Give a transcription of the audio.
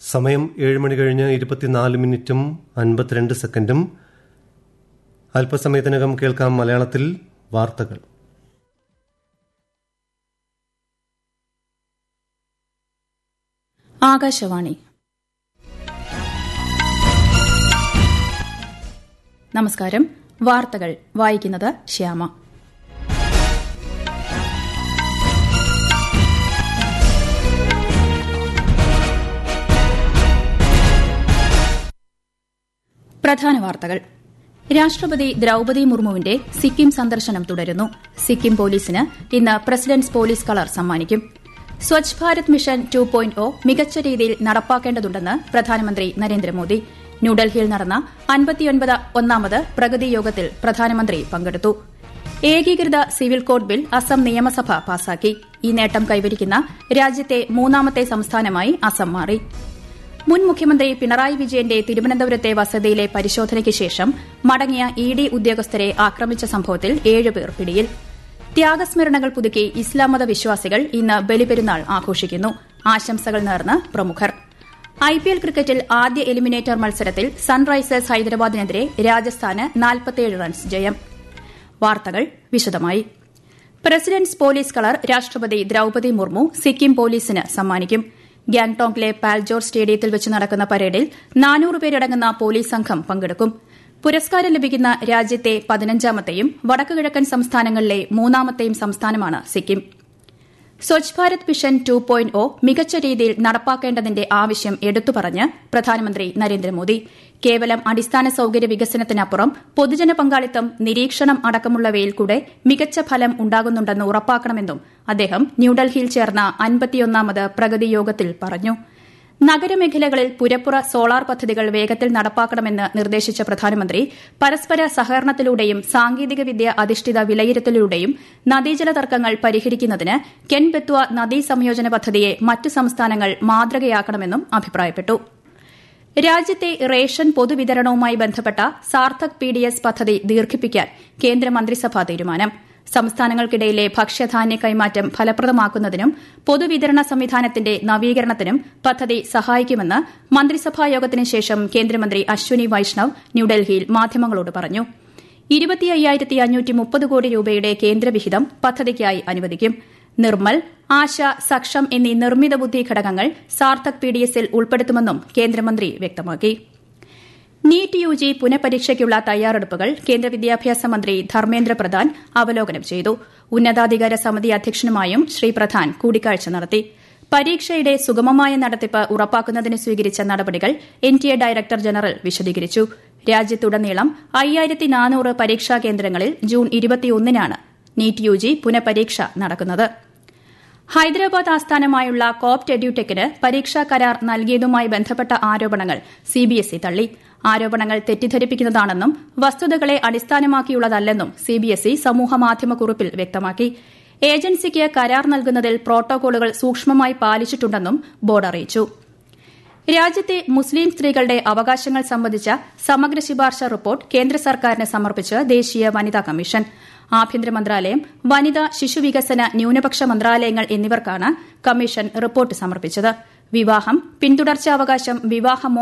സമയം 7 മണി കഴിഞ്ഞ് 24 മിനിറ്റും 52 സെക്കൻഡും. അല്പസമയത്തിനകം കേൾക്കാം മലയാളത്തിൽ വാർത്തകൾ. ആകാശവാണി. നമസ്കാരം. വാർത്തകൾ വായിക്കുന്നത് ശ്യാമ. പ്രധാന വാർത്തകൾ. രാഷ്ട്രപതി ദ്രൌപദി മുർമുവിന്റെ സിക്കിം സന്ദർശനം തുടരുന്നു. സിക്കിം പോലീസിന് ഇന്ന് പ്രസിഡന്റ്സ് പോലീസ് കളർ സമ്മാനിക്കും. സ്വച്ഛ് ഭാരത് മിഷൻ 2.0 മികച്ച രീതിയിൽ നടപ്പാക്കേണ്ടതുണ്ടെന്ന് പ്രധാനമന്ത്രി നരേന്ദ്രമോദി. ന്യൂഡൽഹിയിൽ നടന്ന 51ാമത് പ്രഗതി യോഗത്തിൽ പ്രധാനമന്ത്രി പങ്കെടുത്തു. ഏകീകൃത സിവിൽ കോഡ് ബിൽ അസം നിയമസഭ പാസാക്കി. ഈ നേട്ടം കൈവരിക്കുന്ന രാജ്യത്തെ മൂന്നാമത്തെ സംസ്ഥാനമായി അസം മാറി. മുൻ മുഖ്യമന്ത്രി പിണറായി വിജയന്റെ തിരുവനന്തപുരത്തെ വസതിയിലെ പരിശോധനയ്ക്ക് ശേഷം മടങ്ങിയ ഇഡി ഉദ്യോഗസ്ഥരെ ആക്രമിച്ച സംഭവത്തിൽ 7 പേർ പിടിയിൽ. ത്യാഗസ്മരണകൾ പുതുക്കി ഇസ്ലാം മത വിശ്വാസികൾ ഇന്ന് ബലിപെരുന്നാൾ ആഘോഷിക്കുന്നു. ആശംസകൾ നേർന്ന് പ്രമുഖർ. IPL ക്രിക്കറ്റിൽ ആദ്യ എലിമിനേറ്റർ മത്സരത്തിൽ സൺറൈസേഴ്സ് ഹൈദരാബാദിനെതിരെ രാജസ്ഥാന് 47 റൺസ് ജയം. വാർത്തകൾ വിശദമായി. പ്രസിഡന്റ്സ് പോലീസ് കളർ രാഷ്ട്രപതി ദ്രൌപദി മുർമു സിക്കിം പോലീസിന് സമ്മാനിക്കും. ഗാംഗ്ടോക്കിലെ പാൽജോർ സ്റ്റേഡിയത്തിൽ വെച്ച് നടക്കുന്ന പരേഡിൽ 400 പേരടങ്ങുന്ന പോലീസ് സംഘം പങ്കെടുക്കും. പുരസ്കാരം ലഭിക്കുന്ന രാജ്യത്തെ 15ാമത്തെയും വടക്കുകിഴക്കൻ സംസ്ഥാനങ്ങളിലെ 3ാമത്തെയും സംസ്ഥാനമാണ് സിക്കിം. സ്വച്ഛ് ഭാരത് മിഷൻ 2.0 മികച്ച രീതിയിൽ നടപ്പാക്കേണ്ടതിന്റെ ആവശ്യം എടുത്തുപറഞ്ഞ് പ്രധാനമന്ത്രി നരേന്ദ്രമോദി. കേവലം അടിസ്ഥാന സൌകര്യ വികസനത്തിനപ്പുറം പൊതുജന പങ്കാളിത്തം, നിരീക്ഷണം അടക്കമുള്ളവയിൽ കൂടെ മികച്ച ഫലം ഉണ്ടാകുന്നുണ്ടെന്ന് ഉറപ്പാക്കണമെന്നും അദ്ദേഹം ന്യൂഡൽഹിയിൽ ചേർന്ന 51ാമത് പ്രഗതി യോഗത്തിൽ പറഞ്ഞു. നഗരമേഖലകളിൽ പുരപ്പുറ സോളാർ പദ്ധതികൾ വേഗത്തിൽ നടപ്പാക്കണമെന്ന് നിർദ്ദേശിച്ച പ്രധാനമന്ത്രി പരസ്പര സഹകരണത്തിലൂടെയും സാങ്കേതികവിദ്യ അധിഷ്ഠിത വിലയിരുത്തലിലൂടെയും നദീജല തർക്കങ്ങൾ പരിഹരിക്കുന്നതിന് കെൻ ബെത്വ നദീ സംയോജന പദ്ധതിയെ മറ്റ് സംസ്ഥാനങ്ങൾ മാതൃകയാക്കണമെന്നും അഭിപ്രായപ്പെട്ടു. രാജ്യത്തെ റേഷൻ പൊതുവിതരണവുമായി ബന്ധപ്പെട്ട സാർത്ഥക് PDS പദ്ധതി ദീർഘിപ്പിക്കാൻ കേന്ദ്രമന്ത്രിസഭാ തീരുമാനം. സംസ്ഥാനങ്ങൾക്കിടയിലെ ഭക്ഷ്യധാന്യ കൈമാറ്റം ഫലപ്രദമാക്കുന്നതിനും പൊതുവിതരണ സംവിധാനത്തിന്റെ നവീകരണത്തിനും പദ്ധതി സഹായിക്കുമെന്ന് മന്ത്രിസഭായോഗത്തിന് ശേഷം കേന്ദ്രമന്ത്രി അശ്വനി വൈഷ്ണവ് ന്യൂഡൽഹിയിൽ മാധ്യമങ്ങളോട് പറഞ്ഞു. 25,530 കോടി രൂപയുടെ കേന്ദ്രവിഹിതം പദ്ധതിക്കായി അനുവദിക്കും. നിർമ്മൽ, ആശ, സക്ഷം എന്നീ നിർമ്മിത ബുദ്ധി ഘടകങ്ങൾ സാർത്ഥക് PDSൽ ഉൾപ്പെടുത്തുമെന്നും കേന്ദ്രമന്ത്രി വ്യക്തമാക്കി. നീറ്റ് UG പുനഃപരീക്ഷയ്ക്കുള്ള തയ്യാറെടുപ്പുകൾ കേന്ദ്ര വിദ്യാഭ്യാസ മന്ത്രി ധർമ്മേന്ദ്ര പ്രധാൻ അവലോകനം ചെയ്തു. ഉന്നതാധികാര സമിതി അധ്യക്ഷനുമായും ശ്രീ പ്രധാൻ കൂടിക്കാഴ്ച നടത്തി. പരീക്ഷയുടെ സുഗമമായ നടത്തിപ്പ് ഉറപ്പാക്കുന്നതിന് സ്വീകരിച്ച നടപടികൾ NTA ഡയറക്ടർ ജനറൽ വിശദീകരിച്ചു. രാജ്യത്തുടനീളം 5400 പരീക്ഷാ കേന്ദ്രങ്ങളിൽ ജൂൺ 21-നാണ് നീറ്റ് UG പുനഃപരീക്ഷ നടക്കുന്നത്. ഹൈദരാബാദ് ആസ്ഥാനമായുള്ള കോപ്റ്റ് എഡ്യൂടെക്കിന് പരീക്ഷാ കരാർ നൽകിയതുമായി ബന്ധപ്പെട്ട ആരോപണങ്ങൾ CBSE തള്ളി. ആരോപണങ്ങൾ തെറ്റിദ്ധരിപ്പിക്കുന്നതാണെന്നും വസ്തുതകളെ അടിസ്ഥാനമാക്കിയുള്ളതല്ലെന്നും CBSE സമൂഹമാധ്യമക്കുറിപ്പിൽ വ്യക്തമാക്കി. ഏജൻസിക്ക് കരാർ നൽകുന്നതിൽ പ്രോട്ടോകോളുകൾ സൂക്ഷ്മമായി പാലിച്ചിട്ടുണ്ടെന്നും ബോർഡ് അറിയിച്ചു. രാജ്യത്തെ മുസ്ലിം സ്ത്രീകളുടെ അവകാശങ്ങൾ സംബന്ധിച്ച സമഗ്ര ശുപാർശ റിപ്പോർട്ട് കേന്ദ്ര സർക്കാരിന് സമർപ്പിച്ച് ദേശീയ വനിതാ കമ്മീഷൻ. ആഭ്യന്തര മന്ത്രാലയം, വനിതാ ശിശുവികസന ന്യൂനപക്ഷ മന്ത്രാലയങ്ങൾ എന്നിവർക്കാണ് കമ്മീഷൻ റിപ്പോർട്ട് സമർപ്പിച്ചത്. വിവാഹം, പിന്തുടർച്ചാവകാശം, വിവാഹ